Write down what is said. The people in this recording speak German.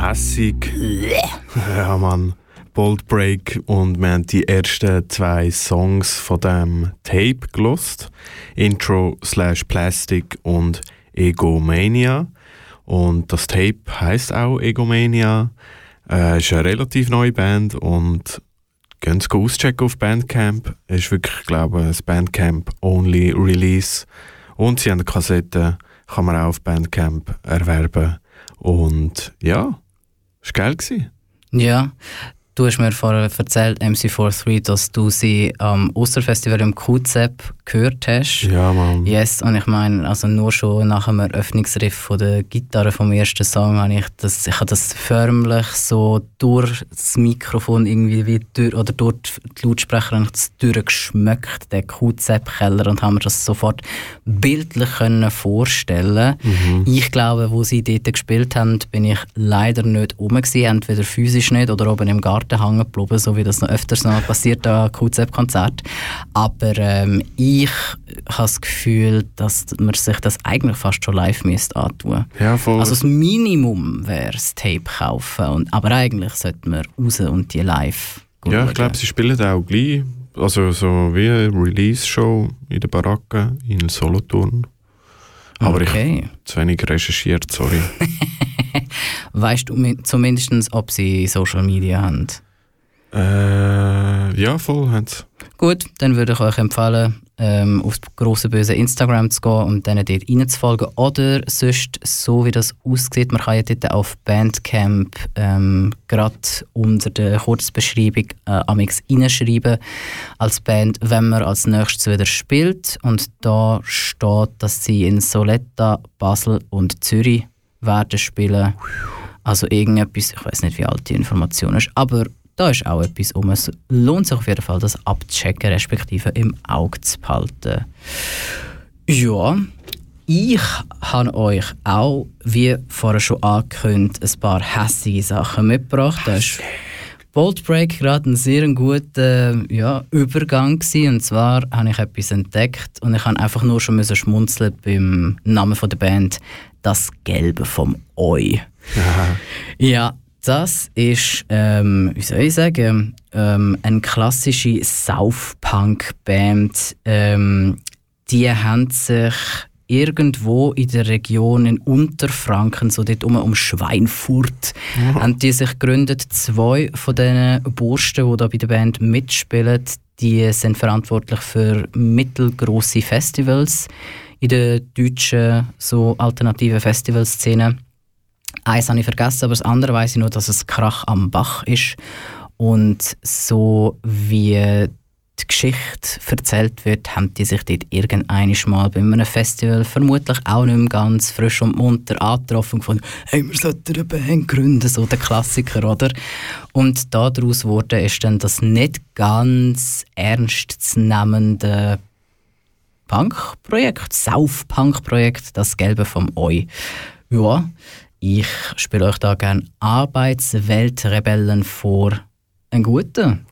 hässig. Ja, Mann. Bold Break. Und wir haben die ersten 2 Songs von dem Tape gelost. Intro/Plastic und Egomania. Und das Tape heisst auch Egomania. Ist eine relativ neue Band und gehen Sie auschecken auf Bandcamp. Es ist wirklich, glaube ich, ein Bandcamp-Only-Release. Und sie haben eine Kassette, kann man auch auf Bandcamp erwerben. Und ja, es war geil. Ja, du hast mir vorher erzählt, MC43, dass du sie am Osterfestival im QZEP gehört hast. Ja, Mann. Yes, und ich meine, also nur schon nach dem Eröffnungsriff von der Gitarre vom ersten Song habe ich das förmlich so durch das Mikrofon irgendwie wie durch die Lautsprecher durchgeschmeckt, den QZEP-Keller, und haben mir das sofort bildlich vorstellen. Ich glaube, wo sie dort gespielt haben, bin ich leider nicht oben gewesen, entweder physisch nicht oder oben im Garten hängen geblieben, so wie das noch öfters noch passiert an QZEP-Konzert. Aber ich habe das Gefühl, dass man sich das eigentlich fast schon live müsste antun. Ja, voll. Also das Minimum wäre das Tape kaufen, aber eigentlich sollte man raus und die live schauen. Ja, ich glaube, sie spielen auch gleich, also so wie eine Release-Show in der Baracke in Solothurn. Aber okay. Ich habe zu wenig recherchiert, sorry. Weißt du zumindest, ob sie Social Media haben? Ja, voll haben sie. Gut, dann würde ich euch empfehlen, auf das grosse böse Instagram zu gehen und denen dort reinzufolgen. Oder sonst, so wie das aussieht, man kann ja dort auf Bandcamp gerade unter der Kurzbeschreibung amix reinschreiben als Band, wenn man als nächstes wieder spielt. Und da steht, dass sie in Soletta, Basel und Zürich werden spielen. Also irgendetwas, ich weiß nicht, wie alt die Information ist, aber da ist auch etwas um. Es lohnt sich auf jeden Fall, das abzuchecken, respektive im Auge zu behalten. Ja, ich habe euch auch, wie vorher schon angekündigt, ein paar hässliche Sachen mitgebracht. Das ist Bold Break gerade ein sehr guter Übergang gewesen. Und zwar habe ich etwas entdeckt und ich habe einfach nur schon schmunzeln beim Namen der Band. Das Gelbe vom Oi. Ja, das ist, wie soll ich sagen, eine klassische South-Punk-Band. Die haben sich irgendwo in der Region in Unterfranken, so dort um Schweinfurt, haben die sich gegründet. 2 von diesen Bursten, die da bei der Band mitspielen, die sind verantwortlich für mittelgrosse Festivals in der deutschen so alternativen Festivalszene. Eins habe ich vergessen, aber das andere weiss ich nur, dass es Krach am Bach ist. Und so wie die Geschichte erzählt wird, haben die sich dort irgendeinmal mal bei einem Festival vermutlich auch nicht mehr ganz frisch und munter angetroffen und gefunden, hey, wir sollten eine Band gründen, so der Klassiker, oder? Und daraus wurde ist dann das nicht ganz ernst zu nehmende Punk-Projekt, South-Punk-Projekt, das Gelbe vom Oi. Ja, ich spiele euch da gerne Arbeitsweltrebellen vor. Ein guter